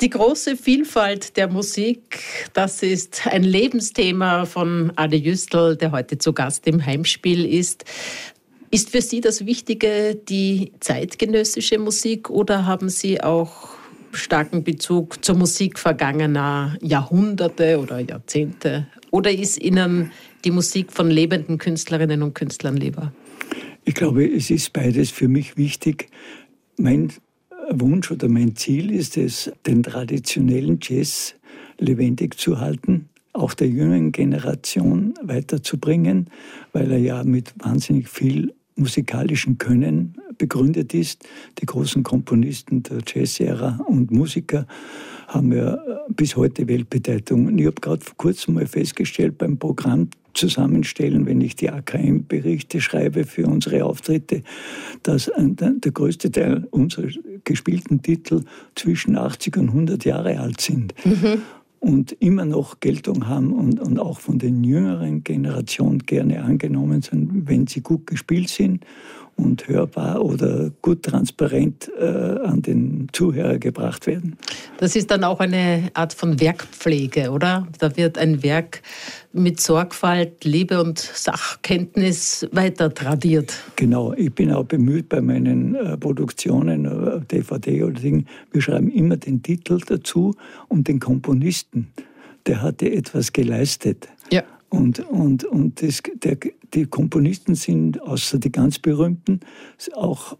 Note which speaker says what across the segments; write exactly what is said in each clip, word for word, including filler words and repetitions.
Speaker 1: Die große Vielfalt der Musik, das ist ein Lebensthema von Ade Jüstl, der heute zu Gast im Heimspiel ist. Ist für Sie das Wichtige die zeitgenössische Musik oder haben Sie auch starken Bezug zur Musik vergangener Jahrhunderte oder Jahrzehnte? Oder ist Ihnen die Musik von lebenden Künstlerinnen und Künstlern lieber?
Speaker 2: Ich glaube, es ist beides für mich wichtig. Mein Wunsch oder mein Ziel ist es, den traditionellen Jazz lebendig zu halten, auch der jüngeren Generation weiterzubringen, weil er ja mit wahnsinnig viel musikalischem Können begründet ist. Die großen Komponisten der Jazz-Ära und Musiker haben ja bis heute Weltbedeutung. Und ich habe gerade vor kurzem mal festgestellt, beim Programm zusammenstellen, wenn ich die A K M-Berichte schreibe für unsere Auftritte, dass der größte Teil unserer gespielten Titel zwischen achtzig und hundert Jahre alt sind. Mhm. Und immer noch Geltung haben und, und auch von den jüngeren Generationen gerne angenommen sind, wenn sie gut gespielt sind und hörbar oder gut transparent äh, an den Zuhörer gebracht werden.
Speaker 1: Das ist dann auch eine Art von Werkpflege, oder? Da wird ein Werk mit Sorgfalt, Liebe und Sachkenntnis weiter tradiert.
Speaker 2: Genau, ich bin auch bemüht bei meinen äh, Produktionen, äh, D V D oder Ding, wir schreiben immer den Titel dazu und den Komponisten. Der hatte etwas geleistet. Ja. Und, und, und das, der, die Komponisten sind, außer die ganz berühmten, auch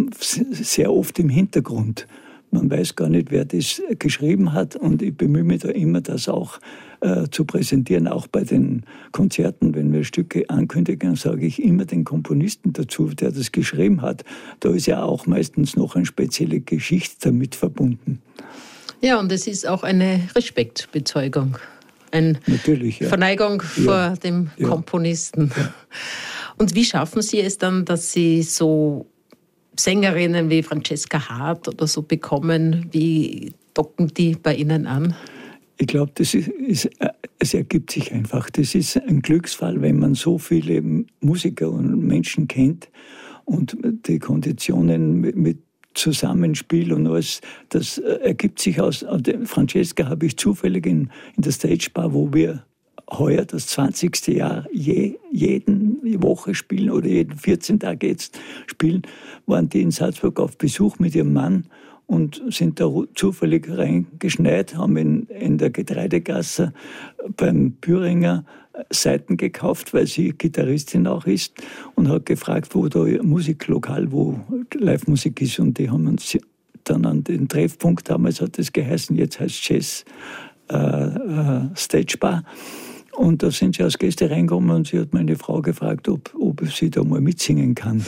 Speaker 2: sehr oft im Hintergrund. Man weiß gar nicht, wer das geschrieben hat. Und ich bemühe mich da immer, das auch äh, zu präsentieren. Auch bei den Konzerten, wenn wir Stücke ankündigen, sage ich immer den Komponisten dazu, der das geschrieben hat. Da ist ja auch meistens noch eine spezielle Geschichte damit verbunden.
Speaker 1: Ja, und es ist auch eine Respektbezeugung. Eine
Speaker 2: Natürlich, ja.
Speaker 1: Verneigung vor
Speaker 2: ja.
Speaker 1: dem
Speaker 2: ja.
Speaker 1: Komponisten.
Speaker 2: Ja.
Speaker 1: Und wie schaffen Sie es dann, dass Sie so Sängerinnen wie Francesca Hart oder so bekommen? Wie docken die bei Ihnen an?
Speaker 2: Ich glaube, das ist, ist, es ergibt sich einfach. Das ist ein Glücksfall, wenn man so viele Musiker und Menschen kennt und die Konditionen mit, mit Zusammenspiel und alles, das ergibt sich aus. Francesca habe ich zufällig in, in der Stage Bar, wo wir heuer das zwanzigste Jahr je, jeden Woche spielen oder jeden vierzehn Tage jetzt spielen, waren die in Salzburg auf Besuch mit ihrem Mann und sind da zufällig reingeschneit, haben in, in der Getreidegasse beim Büringer Seiten gekauft, weil sie Gitarristin auch ist und hat gefragt, wo da Musiklokal, wo Live-Musik ist, und die haben uns dann an den Treffpunkt, damals hat es geheißen, jetzt heißt es Jazz äh, äh, Stage Bar, und da sind sie als Gäste reingekommen und sie hat meine Frau gefragt, ob, ob sie da mal mitsingen kann.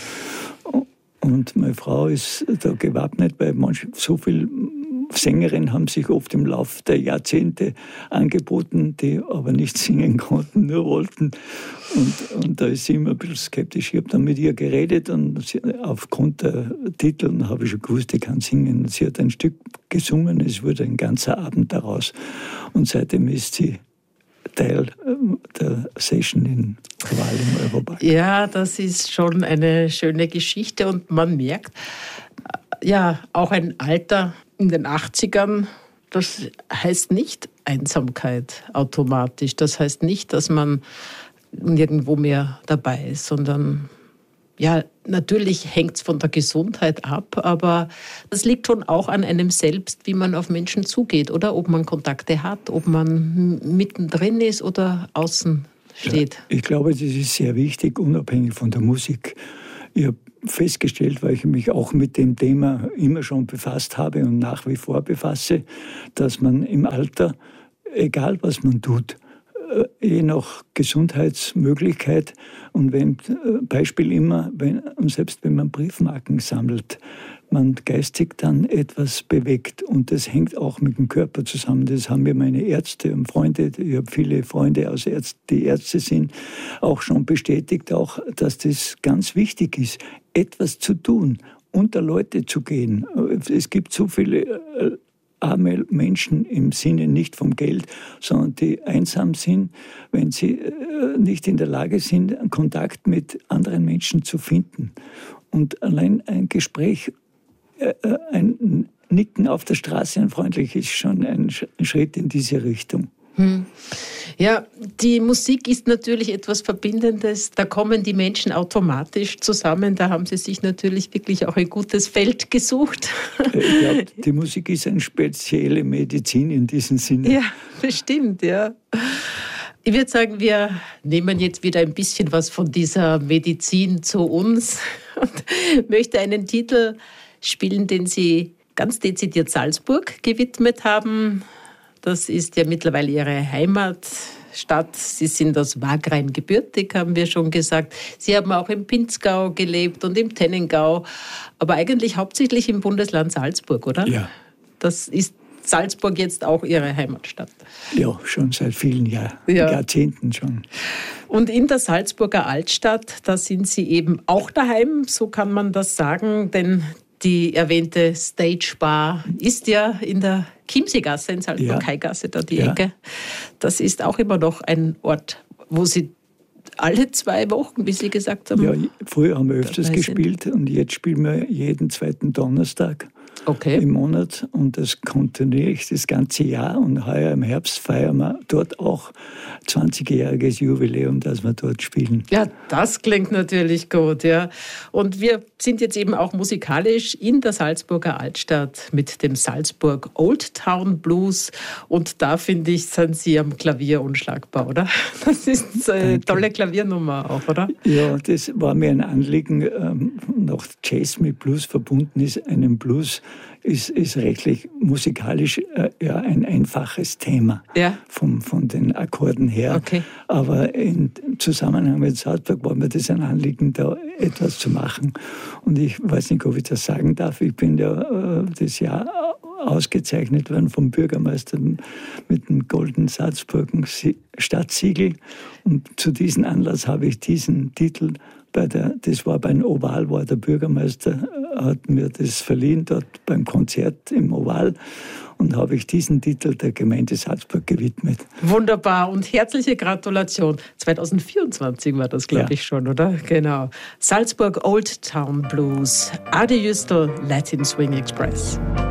Speaker 2: Und meine Frau ist da gewappnet, weil manch, so viele Sängerinnen haben sich oft im Laufe der Jahrzehnte angeboten, die aber nicht singen konnten, nur wollten. Und, und da ist sie immer ein bisschen skeptisch. Ich habe dann mit ihr geredet und sie, aufgrund der Titel habe ich schon gewusst, ich kann singen. Sie hat ein Stück gesungen, es wurde ein ganzer Abend daraus. Und seitdem ist sie Teil der Session in Qual im Europark.
Speaker 1: Ja, das ist schon eine schöne Geschichte und man merkt, ja, auch ein Alter in den achtzigern, das heißt nicht Einsamkeit automatisch. Das heißt nicht, dass man nirgendwo mehr dabei ist, sondern ja, natürlich hängt es von der Gesundheit ab, aber das liegt schon auch an einem selbst, wie man auf Menschen zugeht, oder? Ob man Kontakte hat, ob man mittendrin ist oder außen steht.
Speaker 2: Ja, ich glaube, das ist sehr wichtig, unabhängig von der Musik. Ich habe festgestellt, weil ich mich auch mit dem Thema immer schon befasst habe und nach wie vor befasse, dass man im Alter, egal was man tut, je nach Gesundheitsmöglichkeit, und wenn, Beispiel immer, wenn, und selbst wenn man Briefmarken sammelt, man geistig dann etwas bewegt, und das hängt auch mit dem Körper zusammen. Das haben mir meine Ärzte und Freunde, ich habe viele Freunde aus Ärzte, die Ärzte sind, auch schon bestätigt, auch, dass das ganz wichtig ist, etwas zu tun, unter Leute zu gehen. Es gibt so viele arme Menschen im Sinne nicht vom Geld, sondern die einsam sind, wenn sie nicht in der Lage sind, Kontakt mit anderen Menschen zu finden. Und allein ein Gespräch, ein Nicken auf der Straße, ein freundlich, ist schon ein Schritt in diese Richtung.
Speaker 1: Hm. Ja, die Musik ist natürlich etwas Verbindendes. Da kommen die Menschen automatisch zusammen. Da haben Sie sich natürlich wirklich auch ein gutes Feld gesucht.
Speaker 2: Ich glaube, die Musik ist eine spezielle Medizin in diesem Sinne.
Speaker 1: Ja, bestimmt, ja. Ich würde sagen, wir nehmen jetzt wieder ein bisschen was von dieser Medizin zu uns und möchte einen Titel spielen, den Sie ganz dezidiert Salzburg gewidmet haben. Das ist ja mittlerweile Ihre Heimatstadt. Sie sind aus Wagrain gebürtig, haben wir schon gesagt. Sie haben auch im Pinzgau gelebt und im Tennengau, aber eigentlich hauptsächlich im Bundesland Salzburg, oder?
Speaker 2: Ja.
Speaker 1: Das ist Salzburg jetzt auch Ihre Heimatstadt?
Speaker 2: Ja, schon seit vielen Jahr, ja. Jahrzehnten schon.
Speaker 1: Und in der Salzburger Altstadt, da sind Sie eben auch daheim, so kann man das sagen, denn die erwähnte Stage Bar ist ja in der Chiemseegasse in Salzburg-Heigasse, ja. Da die ja. Ecke. Das ist auch immer noch ein Ort, wo Sie alle zwei Wochen, wie Sie gesagt haben.
Speaker 2: Ja, früher haben wir öfters gespielt und jetzt spielen wir jeden zweiten Donnerstag. Okay. Im Monat und das kontinuierlich das ganze Jahr. Und heuer im Herbst feiern wir dort auch zwanzigjähriges Jubiläum, dass wir dort spielen.
Speaker 1: Ja, das klingt natürlich gut, ja. Und wir sind jetzt eben auch musikalisch in der Salzburger Altstadt mit dem Salzburg Old Town Blues. Und da, finde ich, sind Sie am Klavier unschlagbar, oder? Das ist eine Danke. Tolle Klaviernummer auch, oder?
Speaker 2: Ja, das war mir ein Anliegen, ähm, noch Jazz mit Blues verbunden ist, einen Blues Ist, ist rechtlich musikalisch äh, ja, ein einfaches Thema ja. vom, von den Akkorden her. Okay. Aber im Zusammenhang mit Salzburg war mir das ein Anliegen, da etwas zu machen. Und ich weiß nicht, ob ich das sagen darf. Ich bin ja äh, das Jahr ausgezeichnet worden vom Bürgermeister mit dem Golden Salzburger Stadtsiegel. Und zu diesem Anlass habe ich diesen Titel Bei der, das war beim Oval, war der Bürgermeister, hat mir das verliehen, dort beim Konzert im Oval. Und habe ich diesen Titel der Gemeinde Salzburg gewidmet.
Speaker 1: Wunderbar und herzliche Gratulation. zwanzig vierundzwanzig war das, glaube ja. ich, schon, oder? Genau. Salzburg Old Town Blues. Ade Jüstl, Latin Swing Express.